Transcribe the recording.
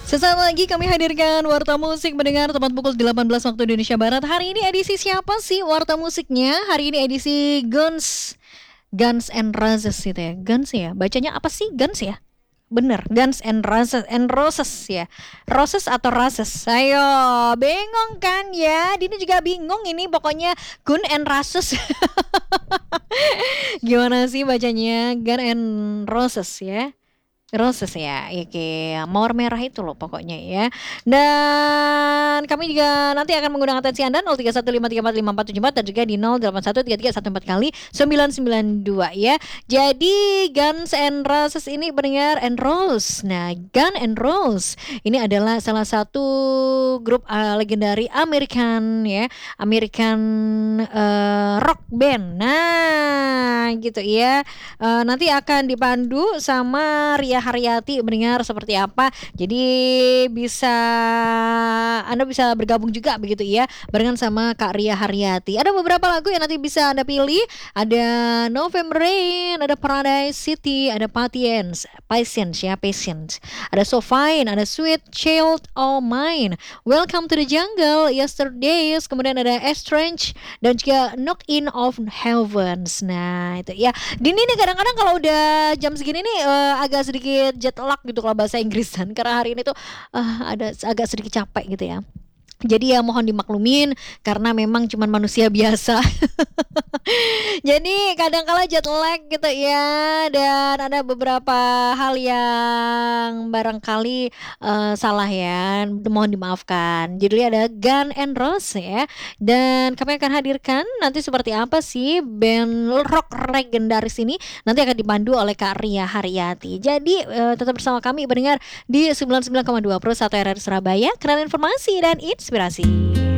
Sesaat lagi kami hadirkan Warta Musik mendengar tepat pukul 18 waktu Indonesia Barat. Hari ini edisi siapa sih Warta Musiknya? Hari ini edisi Guns and Roses gitu ya. Guns ya, bacanya apa sih Guns ya? Bener, Guns and Roses ya. Roses atau Roses? Ayo, bingung kan ya? Dini juga bingung ini pokoknya Gun and Roses. Gimana sih bacanya? Gun and Roses ya. Roses ya, oke, mawar merah itu loh pokoknya ya. Dan kami juga nanti akan menggunakan atensi Anda 0315345474 dan juga di 08133144 kali 992 ya. Jadi Guns and Roses ini pendengar and Rose. Nah, Gun and Rose ini adalah salah satu grup legendari American ya, American rock band. Nah, gitu ya. Nanti akan dipandu sama Ria Haryati mendengar seperti apa. Jadi Anda bisa bergabung juga begitu ya barengan sama Kak Ria Haryati. Ada beberapa lagu yang nanti bisa Anda pilih. Ada November Rain, ada Paradise City, ada Patience ya, Patience. Ada So Fine, ada Sweet Child O' Mine, Welcome to the Jungle, Yesterdays, kemudian ada Estrange dan juga Knock In of Heavens. Nah, itu ya. Dini nih kadang-kadang kalau udah jam segini nih agak sedikit jet lag gitu kalau bahasa Inggrisan karena hari ini tuh ada agak sedikit capek gitu ya. Jadi ya mohon dimaklumin karena memang cuman manusia biasa. Jadi kadang-kala jet lag gitu ya. Dan ada beberapa hal yang barangkali salah ya. Mohon dimaafkan. Jadi ada Gun and Rose ya. Dan kami akan hadirkan nanti seperti apa sih band rock legendaris ini. Nanti akan dipandu oleh Kak Ria Haryati. Jadi tetap bersama kami mendengar di 99,2 Pro 1 RRI Surabaya. Karena informasi dan inspirasi.